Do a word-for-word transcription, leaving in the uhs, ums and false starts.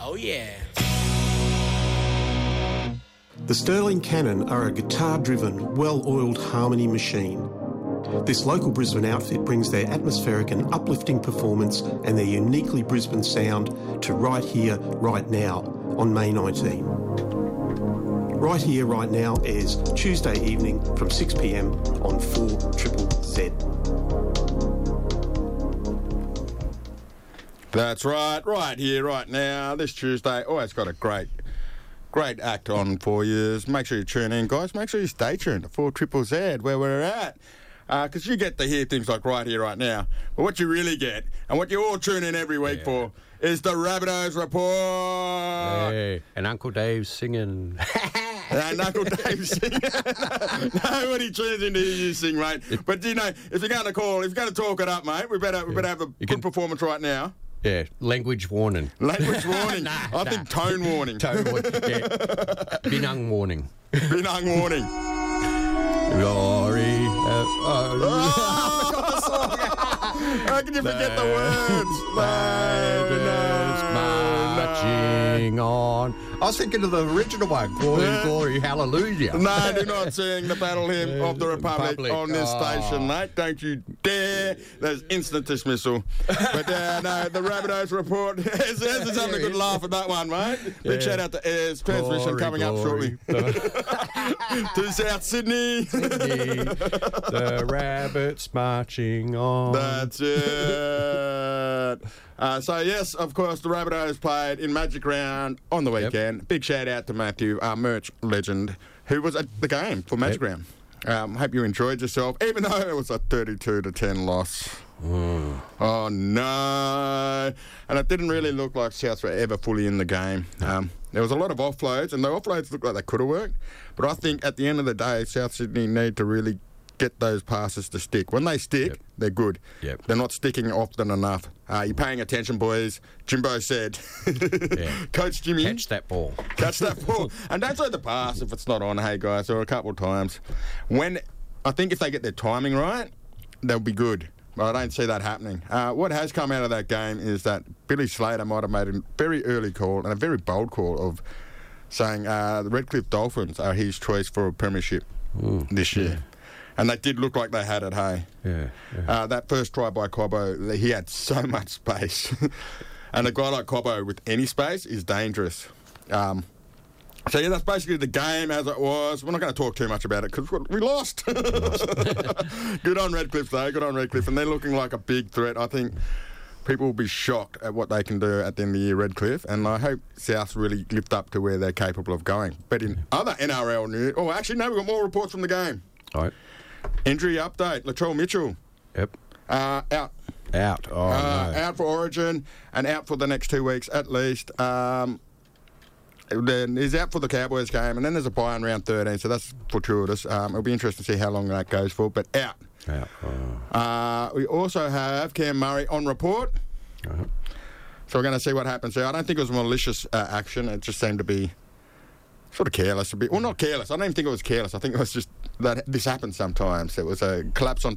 Oh, yeah. The Sterling Cannon are a guitar-driven, well-oiled harmony machine. This local Brisbane outfit brings their atmospheric and uplifting performance and their uniquely Brisbane sound to Right Here, Right Now on May nineteenth. Right Here, Right Now airs Tuesday evening from six p m on four Triple Z. That's right, right here, right now. This Tuesday, always got a great, great act on for you. Make sure you tune in, guys. Make sure you stay tuned to four Triple Z, where we're at. Because uh, you get to hear things like Right Here, Right Now. But what you really get, and what you all tune in every week yeah. for, is the Rabbitohs Report. Hey, and Uncle Dave's singing. And Uncle Dave's singing. Nobody tunes in to hear you sing, mate. But, you know, if you're going to call, if you're going to talk it up, mate, we better, we better have a you good can, performance right now. Yeah, language warning. Language warning. nah, I nah. think tone warning. Tone warning, yeah. Binung warning. Binung warning. Glory. Uh, uh, oh, I forgot the song. How can you forget the words? Banners marching on. I was thinking of the original one. Glory, yeah. glory, hallelujah. No, do not sing the battle hymn of the Republic, Republic. on this oh. station, mate. Don't you dare. There's instant dismissal. But uh, no, the Rabbitohs Report. There's, there's something good laugh at that one, mate. Big yeah. shout out to Airs Transmission glory, coming glory. up shortly. To South Sydney. Sydney. The rabbits marching on. That's it. Uh, so, yes, of course, the Rabbitohs played in Magic Round on the weekend. Yep. Big shout-out to Matthew, our merch legend, who was at the game for Magic yep. Round. Um, hope you enjoyed yourself, even though it was a thirty-two to ten loss. Mm. Oh, no. And it didn't really look like Souths were ever fully in the game. Um, there was a lot of offloads, and the offloads looked like they could have worked. But I think at the end of the day, South Sydney need to really get those passes to stick. When they stick, yep. they're good. Yep. They're not sticking often enough. Uh, you're paying attention, boys. Jimbo said, yeah. Coach Jimmy. Catch that ball. Catch that ball. And don't throw the pass if it's not on, hey, guys, or a couple of times. When I think if they get their timing right, they'll be good. But I don't see that happening. Uh, what has come out of that game is that Billy Slater might have made a very early call and a very bold call of saying uh, the Redcliffe Dolphins are his choice for a premiership Ooh, this year. Yeah. And they did look like they had it, hey? Yeah. yeah. Uh, that first try by Cobbo, he had so much space. And a guy like Cobbo with any space is dangerous. Um, so, yeah, that's basically the game as it was. We're not going to talk too much about it because we lost. Good on Redcliffe, though. Good on Redcliffe. And they're looking like a big threat. I think people will be shocked at what they can do at the end of the year, Redcliffe. And I hope South really lift up to where they're capable of going. But in other N R L news... Oh, actually, no, we've got more reports from the game. All right. Injury update, Latrell Mitchell. Yep. Uh, out. Out. Oh, uh, no. Out for Origin and out for the next two weeks at least. Um, then he's out for the Cowboys game, and then there's a bye in round thirteen, so that's fortuitous. Um, it'll be interesting to see how long that goes for, but out. Out. Oh. Uh, we also have Cam Murray on report. Uh-huh. So we're going to see what happens there. I don't think it was malicious uh, action. It just seemed to be sort of careless a bit. Well, not careless. I don't even think it was careless. I think it was just that this happens sometimes. It was a collapse on